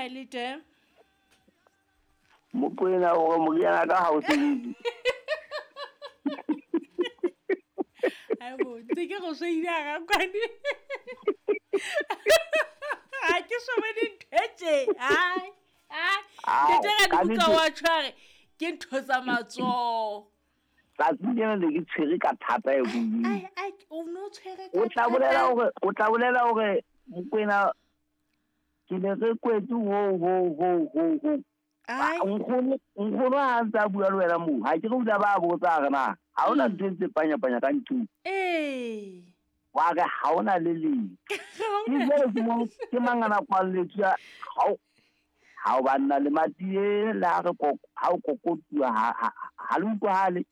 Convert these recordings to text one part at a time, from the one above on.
Khayelitshe. Mokoena o moriana ka ha o sebedi. Ai bo, ntse ke go shwele ga kwane. Ha ke shobane ntwetse. Ai. Ke tega di buka wa tshware. Ke ntho tsa matso. Tsa tsena le ke tshwere ka thata e bui. Ai, o no tshwere ka O tla bolela hore Mokoena ke le re kwetu ho. Ai. Nkgono ha ntse a bua le wena moo. Ha ke re utlwa ba botsa re na. Ha ona ntho tse panya ka ntho. Wa re ha ona le le. Ke mangana kwalletsa ha o banna le matie la re ha o kokotua ha le utlwahale.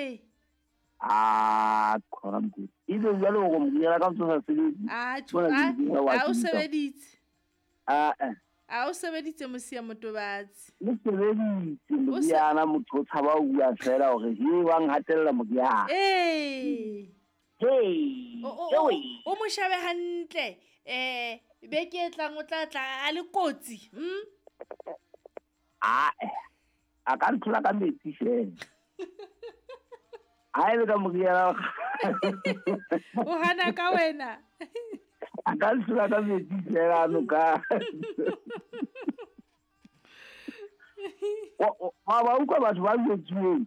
Khona ile jwale go mo ka tsosa sebedi. A o sebeditse. A o sebeditse mosia motobatsi. Le sebeditse moriana motho o tshaba o bua fela hore he wang hatella moriana. O mo shabe hantle. Beke e tlang o tla a le kotsi. A ka nthola ka metsi fela. Ai le ka moriana. O hana ka wena. A ka nthola ka metsi fela no ka. Ba utlwa batho ba botsuweng.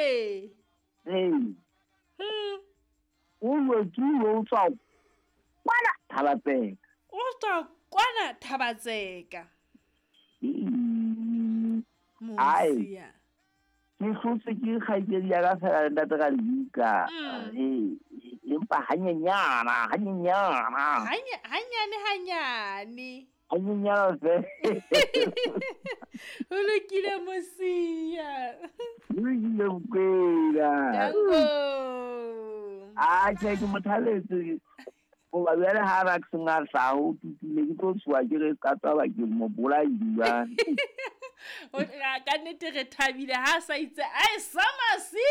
O botsuwe o tswa kwana Thalatseka. O tswa kwana Thalatseka. Mosia. Ke hlotse ke kgaitsedi ya ka fela ntate ka dika. Empa hanyenyana. Hanyane. Hanyenyana fe. O lokile mosia. Lokile Mokoena. Danko. Ke mothaletse. O ba bjale ha ra ke senga sa ho tutile ke tlo tswa ke re ka tswa ba ke mo bolai jwa. O ka nnete re thabile ha sa itse ai samasi.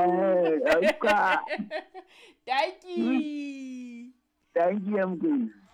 Okay. Thank you Mokoena.